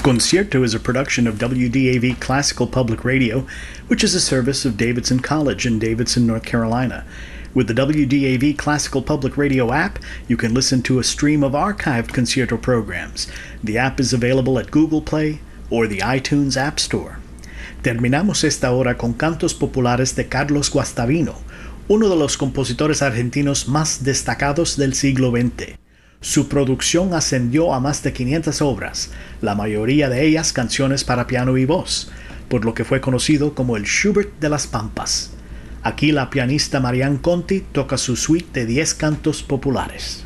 Concierto is a production of WDAV Classical Public Radio, which is a service of Davidson College in Davidson, North Carolina. With the WDAV Classical Public Radio app, you can listen to a stream of archived Concierto programs. The app is available at Google Play or the iTunes App Store. Terminamos esta hora con cantos populares de Carlos Guastavino, uno de los compositores argentinos más destacados del siglo XX. Su producción ascendió a más de 500 obras, la mayoría de ellas canciones para piano y voz, por lo que fue conocido como el Schubert de las Pampas. Aquí la pianista Marianne Conti toca su suite de 10 cantos populares.